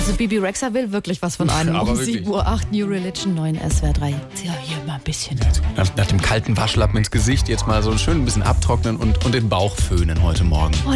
Also Bibi Rexha will wirklich was von einem. Aber Um wirklich. 7:08 Uhr, New Religion, 9 SWR 3. Ja, hier mal ein bisschen. Nach dem kalten Waschlappen ins Gesicht jetzt mal so schön ein bisschen abtrocknen und den Bauch föhnen heute Morgen.